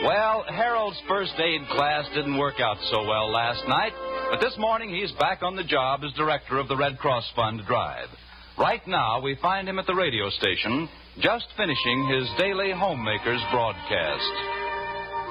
Well, Harold's first aid class didn't work out so well last night, but this morning he's back on the job as director of the Red Cross Fund Drive. Right now, we find him at the radio station, just finishing his daily Homemakers broadcast.